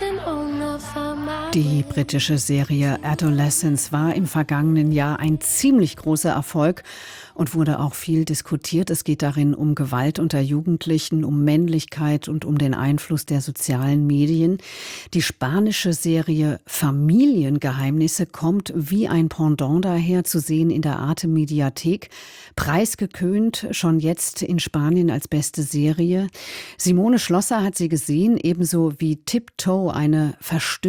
Die britische Serie Adolescence war im vergangenen Jahr ein ziemlich großer Erfolg und wurde auch viel diskutiert. Es geht darin um Gewalt unter Jugendlichen, um Männlichkeit und um den Einfluss der sozialen Medien. Die spanische Serie Familiengeheimnisse kommt wie ein Pendant daher, zu sehen in der Arte-Mediathek. Preisgekrönt schon jetzt in Spanien als beste Serie. Simone Schlosser hat sie gesehen, ebenso wie Tiptoe, eine verstörende